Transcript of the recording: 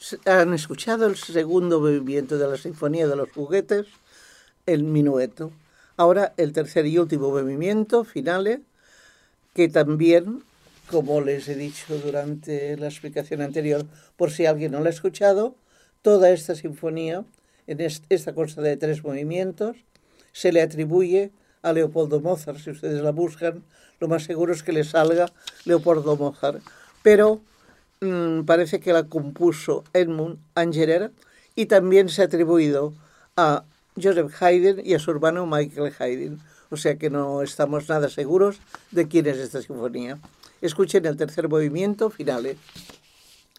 Han escuchado el segundo movimiento de la Sinfonía de los Juguetes, el minueto. Ahora el tercer y último movimiento, finale, que también, como les he dicho durante la explicación anterior, por si alguien no lo ha escuchado, toda esta sinfonía, esta consta de 3 movimientos, se le atribuye a Leopoldo Mozart. Si ustedes la buscan, lo más seguro es que les salga Leopoldo Mozart. Pero parece que la compuso Edmund Angerer y también se ha atribuido a Joseph Haydn y a su hermano Michael Haydn. O sea que no estamos nada seguros de quién es esta sinfonía. Escuchen el tercer movimiento, finale.